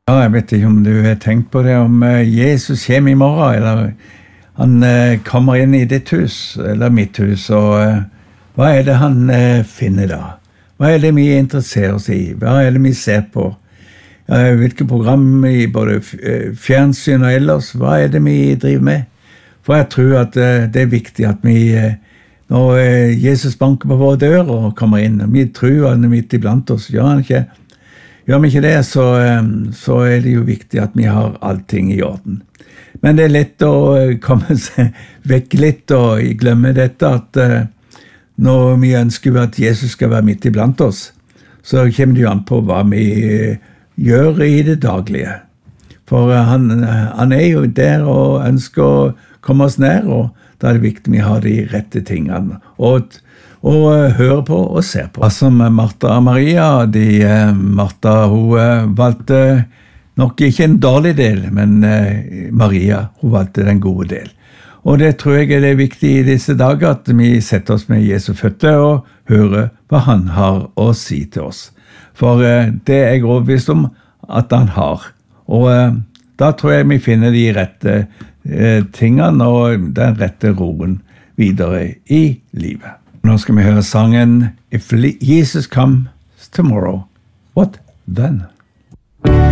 Ja, jeg vet ikke om du har tenkt på det, om Jesus kommer i morgen, eller han kommer inn i ditt hus, eller mitt hus, og hva det han finner da? Hva det vi interesserer oss i? Hva det vi ser på? Hvilke program i både fjernsyn og ellers? Hva det vi driver med? For jeg tror at det viktig at vi, når Jesus banker på vår dør og kommer inn, og vi tror han midt iblant oss, gjør han ikke? Gjør vi ikke det, så det jo viktig at vi har allting i orden. Men det lett å komme seg vekk litt og glemme dette at når vi ønsker at Jesus skal være midt iblant oss, så kommer det jo an på hva vi gjør i det daglige. For han jo der og ønsker å komme oss nær, og da det viktig vi har de rette tingene og høre på og se på. Som Martha og Maria, Martha hun valgte nok ikke en dårlig del, men Maria hun valgte den gode del. Og det tror jeg det viktig i disse dager, at vi setter oss med Jesu føtter og hører hva han har å si til oss. For det jeg overbevist om at han har. Og da tror jeg vi finner de rette tingene og den rette roen videre i livet. Nå skal vi høre sangen If Jesus Comes Tomorrow, What Then?